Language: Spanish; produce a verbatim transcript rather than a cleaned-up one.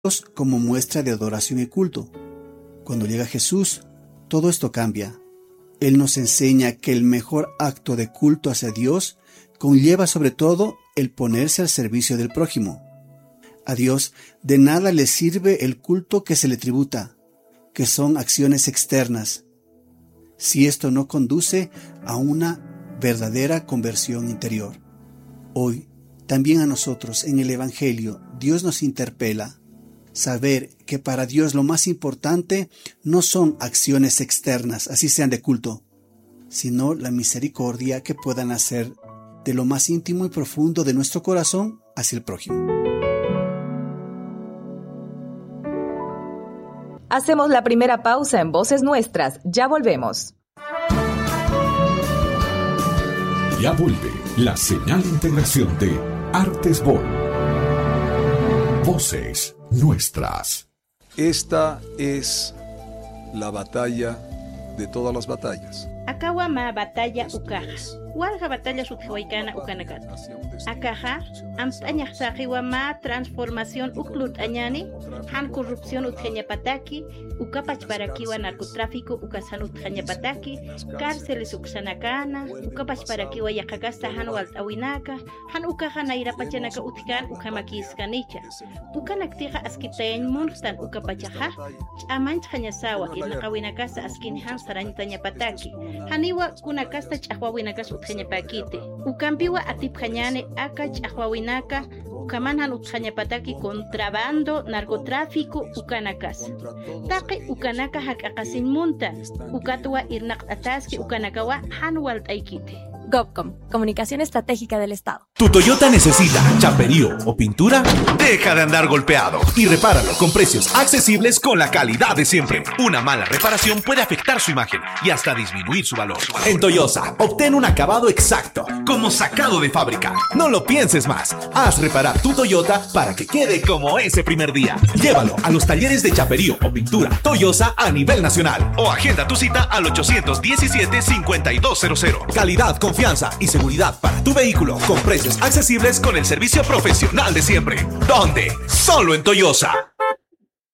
como muestra de adoración y culto. Cuando llega Jesús, todo esto cambia. Él nos enseña que el mejor acto de culto hacia Dios conlleva sobre todo el ponerse al servicio del prójimo. A Dios de nada le sirve el culto que se le tributa, que son acciones externas, si esto no conduce a una verdadera conversión interior. Hoy, también a nosotros en el Evangelio, Dios nos interpela saber que para Dios lo más importante no son acciones externas, así sean de culto, sino la misericordia que puedan hacer de lo más íntimo y profundo de nuestro corazón hacia el prójimo. Hacemos la primera pausa en Voces Nuestras. Ya volvemos. Ya vuelve la señal de integración de Artes Bol. Voces Nuestras. Esta es la batalla de todas las batallas. Akawa ma batalla ukaja. Walga batalla subhuaykana ukanakat. Akaja, amtaña sajiwa ma transformación uklut añani, han corrupción utjañapataki, ukapach parakiwa narcotráfico ukasan utjañapataki, cárceles uksanakana, ukapach parakiwa yakagasta han waltawinaka, han ukaja nairapachanaka utkan ukamakiskanicha. Ukanaktiga askitayn munstan ukapachaja, amanch hañasawa ilnaqawinakasa askin han saranytañapataki. Haniwa kunakasta chahwawinakas utjañapakite. Ukampiwa atipjañane aka chahwawinaka, ukamanhan utjañapataki contrabando, narcotráfico, ukanakas. Taqi ukanaka hakakasin munta, ukatwa irnaq ataski ukanakawa hanwalt aikite. GovCom, Comunicación Estratégica del Estado. ¿Tu Toyota necesita chaperío o pintura? Deja de andar golpeado y repáralo con precios accesibles con la calidad de siempre. Una mala reparación puede afectar su imagen y hasta disminuir su valor. En Toyosa, obtén un acabado exacto, como sacado de fábrica. No lo pienses más. Haz reparar tu Toyota para que quede como ese primer día. Llévalo a los talleres de chaperío o pintura Toyosa a nivel nacional o agenda tu cita al ochocientos diecisiete, cincuenta y dos cero cero. Calidad, confianza y seguridad para tu vehículo con precios accesibles con el servicio profesional de siempre. ¿Dónde? Solo en Toyosa.